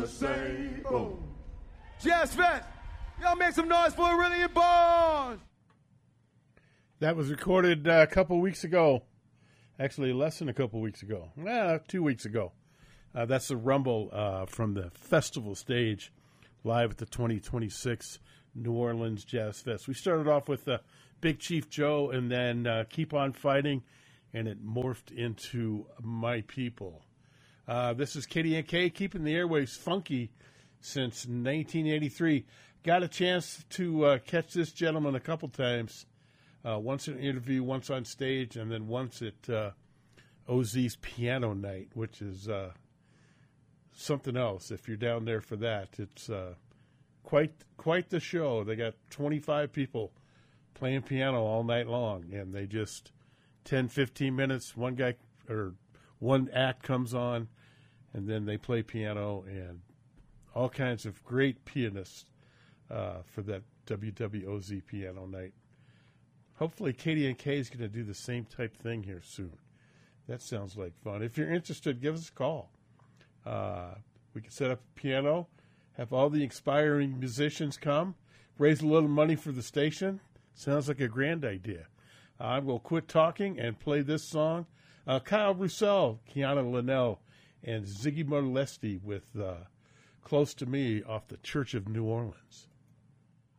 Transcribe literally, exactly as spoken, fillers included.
the same. Boom. Jazz Fest. Y'all make some noise for Aurelian Barnes. That was recorded uh, a couple weeks ago. Actually, less than a couple weeks ago. Eh, two weeks ago. Uh, that's the Rumble uh, from the festival stage, live at the twenty twenty-six New Orleans Jazz Fest. We started off with uh, Big Chief Joe and then uh, Keep On Fighting, and it morphed into My People. Uh, this is K D N K, keeping the airwaves funky since nineteen eighty-three. Got a chance to uh, catch this gentleman a couple times, uh, once in an interview, once on stage, and then once at uh, O Z's Piano Night, which is uh, something else. If you're down there for that, it's uh, quite quite the show. They got twenty-five people playing piano all night long, and they just ten, fifteen minutes, one guy or one act comes on, and then they play piano, and all kinds of great pianists uh, for that W W O Z Piano Night. Hopefully K D N K is going to do the same type thing here soon. That sounds like fun. If you're interested, give us a call. Uh, we can set up a piano, have all the expiring musicians come, raise a little money for the station. Sounds like a grand idea. I will quit talking and play this song. Uh, Kyle Roussel, Kiana Linnell, and Ziggy Molesti with uh, Close to Me off the Church of New Orleans.